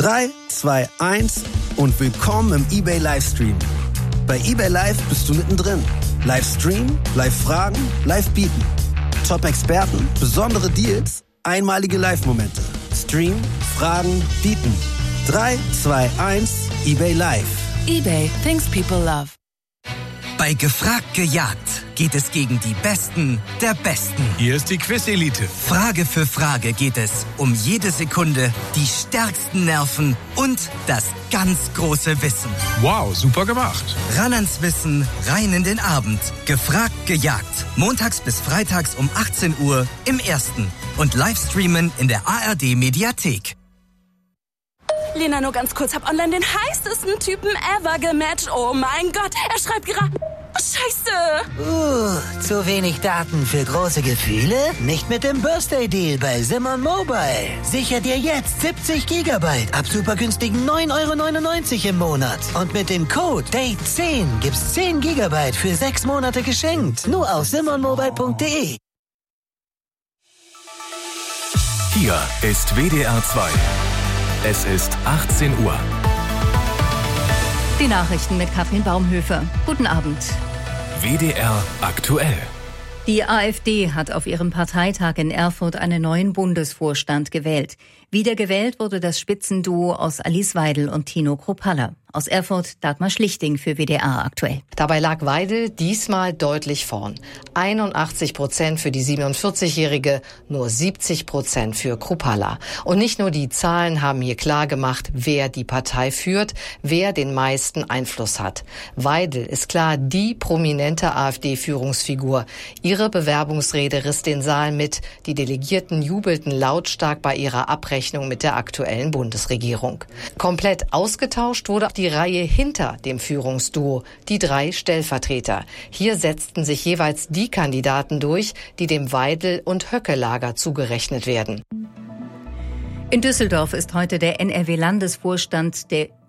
3, 2, 1 und willkommen im eBay Livestream. Bei eBay Live bist du mittendrin. Livestream, Live-Fragen, Live-Bieten. Top-Experten, besondere Deals, einmalige Live-Momente. Stream, Fragen, Bieten. 3, 2, 1, eBay Live. eBay, things people love. Bei Gefragt gejagt geht es gegen die Besten der Besten. Hier ist die Quiz-Elite. Frage für Frage geht es um jede Sekunde, die stärksten Nerven und das ganz große Wissen. Wow, super gemacht. Ran ans Wissen, rein in den Abend. Gefragt gejagt. Montags bis freitags um 18 Uhr im Ersten. Und Livestreamen in der ARD-Mediathek. Lena, nur ganz kurz, hab online den heißesten Typen ever gematcht. Oh mein Gott, er schreibt gerade... Oh, Scheiße! Zu wenig Daten für große Gefühle? Nicht mit dem Birthday-Deal bei Simon Mobile. Sicher dir jetzt 70 Gigabyte ab super günstigen 9,99 € im Monat. Und mit dem Code DATE10 gibt's 10 Gigabyte für 6 Monate geschenkt. Nur auf simonmobile.de. Hier ist WDR 2. Es ist 18 Uhr. Die Nachrichten mit Katrin Baumhöfer. Guten Abend. WDR aktuell. Die AfD hat auf ihrem Parteitag in Erfurt einen neuen Bundesvorstand gewählt. Wiedergewählt wurde das Spitzenduo aus Alice Weidel und Tino Kruppalla. Aus Erfurt Dagmar Schlichting für WDR aktuell. Dabei lag Weidel diesmal deutlich vorn. 81% für die 47-Jährige, nur 70% für Kruppalla. Und nicht nur die Zahlen haben hier klar gemacht, wer die Partei führt, wer den meisten Einfluss hat. Weidel ist klar die prominente AfD-Führungsfigur. Ihre Bewerbungsrede riss den Saal mit. Die Delegierten jubelten lautstark bei ihrer Abrechnung mit der aktuellen Bundesregierung. Komplett ausgetauscht wurde auch die Reihe hinter dem Führungsduo, die 3 Stellvertreter. Hier setzten sich jeweils die Kandidaten durch, die dem Weidel- und Höcke-Lager zugerechnet werden. In Düsseldorf ist heute der NRW-Landesverband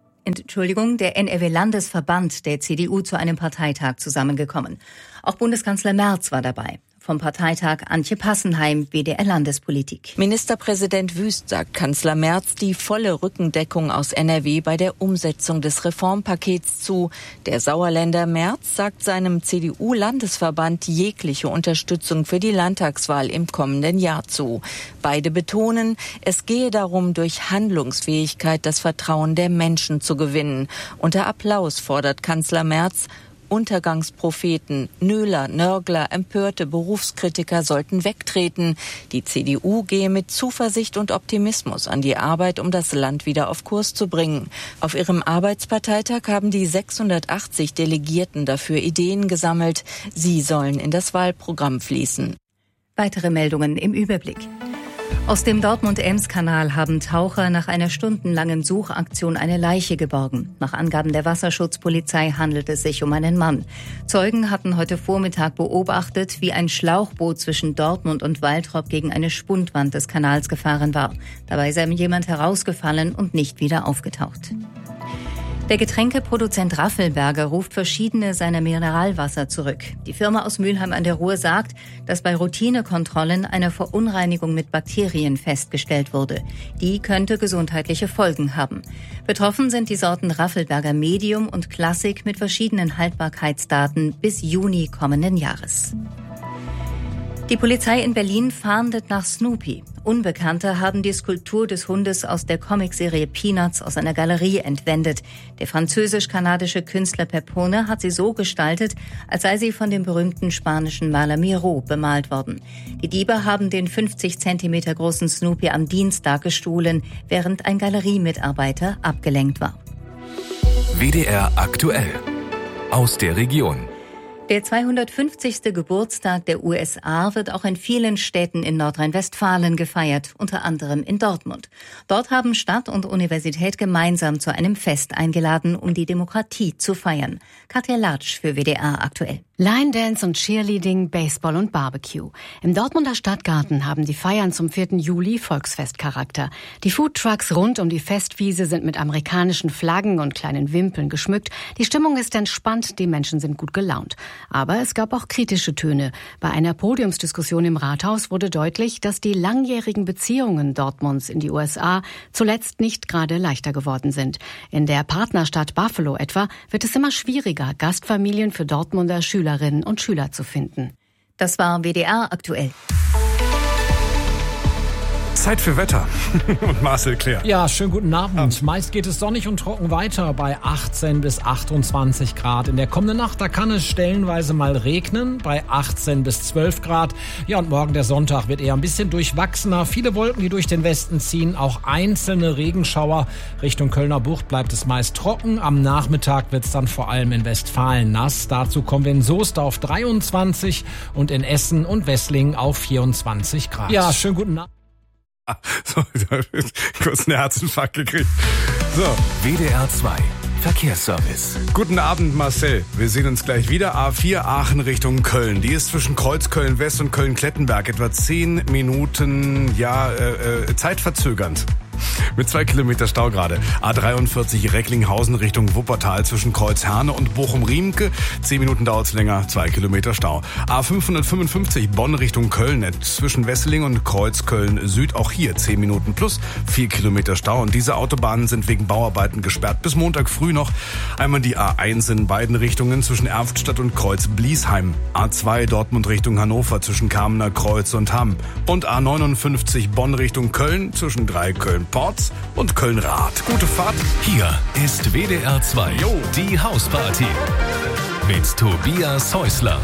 der CDU zu einem Parteitag zusammengekommen. Auch Bundeskanzler Merz war dabei. Vom Parteitag Antje Passenheim, WDR-Landespolitik. Ministerpräsident Wüst sagt Kanzler Merz die volle Rückendeckung aus NRW bei der Umsetzung des Reformpakets zu. Der Sauerländer Merz sagt seinem CDU-Landesverband jegliche Unterstützung für die Landtagswahl im kommenden Jahr zu. Beide betonen, es gehe darum, durch Handlungsfähigkeit das Vertrauen der Menschen zu gewinnen. Unter Applaus fordert Kanzler Merz, Untergangspropheten, Nöler, Nörgler, empörte Berufskritiker sollten wegtreten. Die CDU gehe mit Zuversicht und Optimismus an die Arbeit, um das Land wieder auf Kurs zu bringen. Auf ihrem Arbeitsparteitag haben die 680 Delegierten dafür Ideen gesammelt. Sie sollen in das Wahlprogramm fließen. Weitere Meldungen im Überblick. Aus dem Dortmund-Ems-Kanal haben Taucher nach einer stundenlangen Suchaktion eine Leiche geborgen. Nach Angaben der Wasserschutzpolizei handelt es sich um einen Mann. Zeugen hatten heute Vormittag beobachtet, wie ein Schlauchboot zwischen Dortmund und Waltrop gegen eine Spundwand des Kanals gefahren war. Dabei sei jemand herausgefallen und nicht wieder aufgetaucht. Der Getränkeproduzent Raffelberger ruft verschiedene seiner Mineralwasser zurück. Die Firma aus Mülheim an der Ruhr sagt, dass bei Routinekontrollen eine Verunreinigung mit Bakterien festgestellt wurde. Die könnte gesundheitliche Folgen haben. Betroffen sind die Sorten Raffelberger Medium und Classic mit verschiedenen Haltbarkeitsdaten bis Juni kommenden Jahres. Die Polizei in Berlin fahndet nach Snoopy. Unbekannte haben die Skulptur des Hundes aus der Comicserie Peanuts aus einer Galerie entwendet. Der französisch-kanadische Künstler Pepone hat sie so gestaltet, als sei sie von dem berühmten spanischen Maler Miró bemalt worden. Die Diebe haben den 50 Zentimeter großen Snoopy am Dienstag gestohlen, während ein Galeriemitarbeiter abgelenkt war. WDR aktuell. Aus der Region. Der 250. Geburtstag der USA wird auch in vielen Städten in Nordrhein-Westfalen gefeiert, unter anderem in Dortmund. Dort haben Stadt und Universität gemeinsam zu einem Fest eingeladen, um die Demokratie zu feiern. Katja Latsch für WDR aktuell. Line Dance und Cheerleading, Baseball und Barbecue. Im Dortmunder Stadtgarten haben die Feiern zum 4. Juli Volksfestcharakter. Die Foodtrucks rund um die Festwiese sind mit amerikanischen Flaggen und kleinen Wimpeln geschmückt. Die Stimmung ist entspannt, die Menschen sind gut gelaunt. Aber es gab auch kritische Töne. Bei einer Podiumsdiskussion im Rathaus wurde deutlich, dass die langjährigen Beziehungen Dortmunds in die USA zuletzt nicht gerade leichter geworden sind. In der Partnerstadt Buffalo etwa wird es immer schwieriger, Gastfamilien für Dortmunder Schülerinnen und Schüler zu finden. Das war WDR aktuell. Zeit für Wetter. Und Marcel Claire. Ja, schönen guten Abend. Meist geht es sonnig und trocken weiter bei 18 bis 28 Grad. In der kommenden Nacht, da kann es stellenweise mal regnen bei 18 bis 12 Grad. Ja, und morgen der Sonntag wird eher ein bisschen durchwachsener. Viele Wolken, die durch den Westen ziehen, auch einzelne Regenschauer. Richtung Kölner Bucht bleibt es meist trocken. Am Nachmittag wird es dann vor allem in Westfalen nass. Dazu kommen wir in Soest auf 23 und in Essen und Wesslingen auf 24 Grad. Ja, schönen guten Abend. So, kurz einen Herzinfarkt gekriegt. So. WDR 2 Verkehrsservice. Guten Abend, Marcel. Wir sehen uns gleich wieder. A4 Aachen Richtung Köln. Die ist zwischen Kreuzköln West und Köln-Klettenberg etwa 10 Minuten, zeitverzögernd. Mit 2 Kilometer Stau gerade. A43 Recklinghausen Richtung Wuppertal zwischen Kreuz-Herne und Bochum-Riemke. 10 Minuten dauert's länger, 2 Kilometer Stau. A555 Bonn Richtung Köln zwischen Wesseling und Kreuzköln Süd. Auch hier 10 Minuten plus 4 Kilometer Stau. Und diese Autobahnen sind wegen Bauarbeiten gesperrt. Bis Montag früh noch einmal die A1 in beiden Richtungen zwischen Erftstadt und Kreuz-Bliesheim. A2 Dortmund Richtung Hannover zwischen Kamener Kreuz und Hamm. Und A59 Bonn Richtung Köln zwischen Köln-Porz und Köln-Rath. Gute Fahrt. Hier ist WDR 2, die Hausparty mit Tobias Häusler.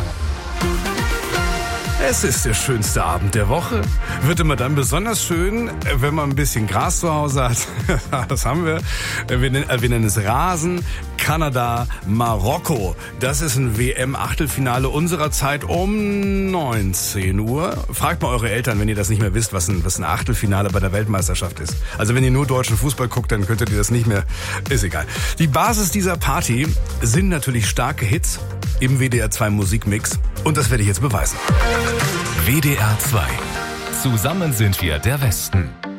Es ist der schönste Abend der Woche. Wird immer dann besonders schön, wenn man ein bisschen Gras zu Hause hat. Das haben wir. Wir nennen es Rasen. Kanada, Marokko. Das ist ein WM-Achtelfinale unserer Zeit um 19 Uhr. Fragt mal eure Eltern, wenn ihr das nicht mehr wisst, was ein Achtelfinale bei der Weltmeisterschaft ist. Also wenn ihr nur deutschen Fußball guckt, dann könntet ihr das nicht mehr. Ist egal. Die Basis dieser Party sind natürlich starke Hits im WDR 2 Musikmix. Und das werde ich jetzt beweisen. WDR 2. Zusammen sind wir der Westen.